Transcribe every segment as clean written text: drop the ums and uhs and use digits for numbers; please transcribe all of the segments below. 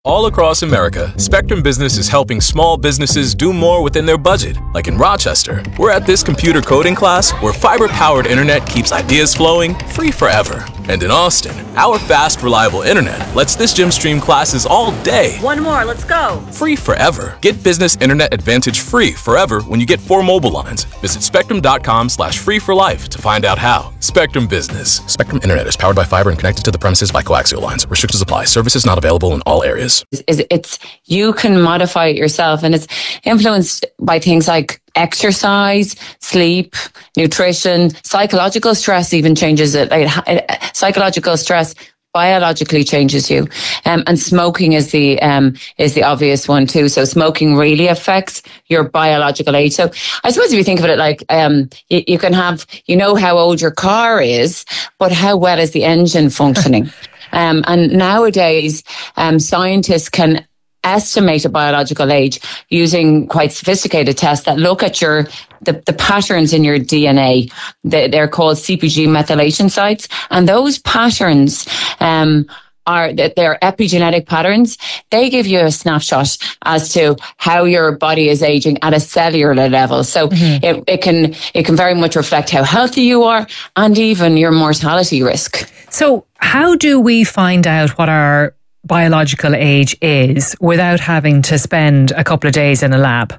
All across America, Spectrum Business is helping small businesses do more within their budget. Like in Rochester, we're at this computer coding class where fiber-powered internet keeps ideas flowing free forever. And in Austin, our fast, reliable internet lets this gym stream classes all day. One more, let's go. Free forever. Get Business Internet Advantage free forever when you get 4 mobile lines. Visit spectrum.com/free for life to find out how. Spectrum Business. Spectrum Internet is powered by fiber and connected to the premises by coaxial lines. Restrictions apply. Services not available in all areas. It's you can modify it yourself, and it's influenced by things like exercise, sleep, nutrition, psychological stress even changes it. Psychological stress biologically changes you, and smoking is the obvious one too. So smoking really affects your biological age. So I suppose if you think of it like you can have, you know how old your car is, but how well is the engine functioning? And nowadays, scientists can estimate a biological age using quite sophisticated tests that look at the patterns in your DNA. They're called CpG methylation sites, and those patterns they're epigenetic patterns. They give you a snapshot as to how your body is aging at a cellular level. So it can very much reflect how healthy you are and even your mortality risk. So how do we find out what our biological age is without having to spend a couple of days in a lab?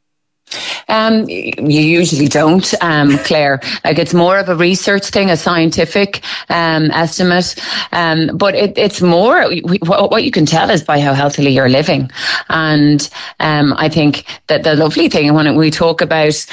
You usually don't, Claire. Like, it's more of a research thing, a scientific estimate. But it's more, what you can tell is by how healthily you're living. And I think that the lovely thing when we talk about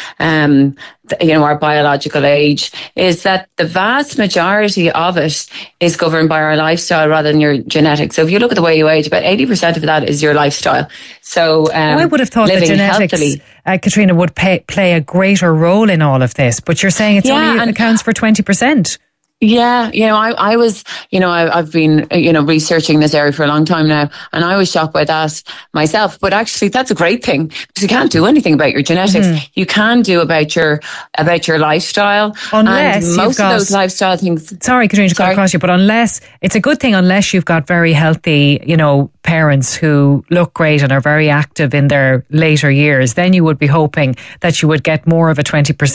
our biological age is that the vast majority of it is governed by our lifestyle rather than your genetics. So if you look at the way you age, about 80% of that is your lifestyle. So I would have thought that genetics, Katrina, would play a greater role in all of this, but you're saying it's only accounts for 20%. Yeah, I was, I've been, researching this area for a long time now, and I was shocked by that myself. But actually, that's a great thing, because you can't do anything about your genetics. Mm-hmm. You can do about your lifestyle. Unless and most of those lifestyle things. Sorry, Katrina, to cut across you, but it's a good thing unless you've got very healthy, parents who look great and are very active in their later years. Then you would be hoping that you would get more than a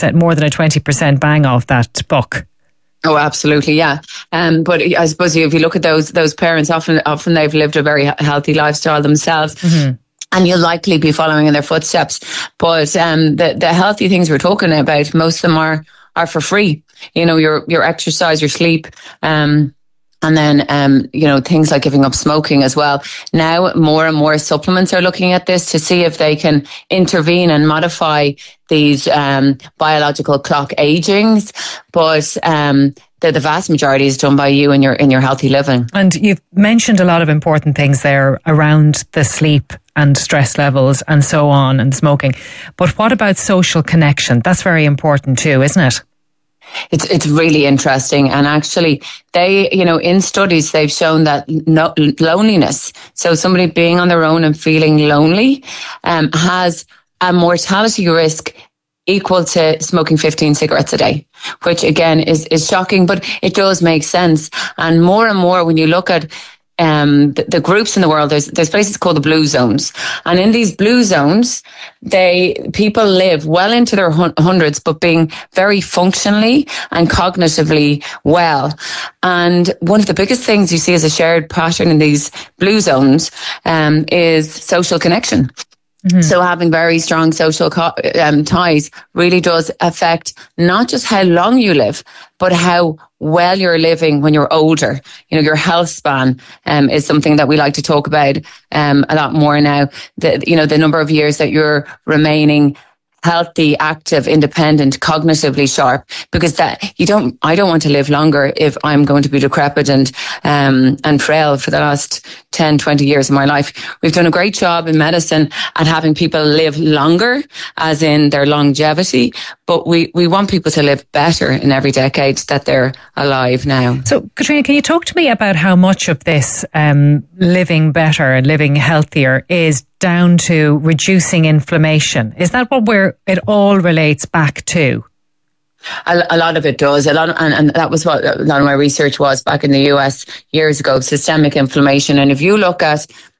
20% bang off that buck. Oh, absolutely, yeah. But I suppose if you look at those parents, often they've lived a very healthy lifestyle themselves. Mm-hmm. And you'll likely be following in their footsteps. But the healthy things we're talking about, most of them are for free. Your exercise, your sleep, and then, things like giving up smoking as well. Now, more and more supplements are looking at this to see if they can intervene and modify these biological clock agings. But the vast majority is done by you in your healthy living. And you've mentioned a lot of important things there around the sleep and stress levels and so on, and smoking. But what about social connection? That's very important too, isn't it? It's really interesting. And actually, they, in studies, they've shown that loneliness, so somebody being on their own and feeling lonely, has a mortality risk equal to smoking 15 cigarettes a day, which again is shocking, but it does make sense. And more when you look at the groups in the world, there's places called the blue zones, and in these blue zones, people live well into their hundreds, but being very functionally and cognitively well. And one of the biggest things you see as a shared pattern in these blue zones is social connection. Mm-hmm. So having very strong social ties really does affect not just how long you live, but how well you're living when you're older. Your health span is something that we like to talk about a lot more now. The number of years that you're remaining healthy, active, independent, cognitively sharp, because I don't want to live longer if I'm going to be decrepit and frail for the last 10, 20 years of my life. We've done a great job in medicine at having people live longer, as in their longevity, but we want people to live better in every decade that they're alive now. So, Katrina, can you talk to me about how much of this living better and living healthier is down to reducing inflammation? Is that what it all relates back to? A lot of it does. And that was what a lot of my research was back in the US years ago, systemic inflammation. And if you look at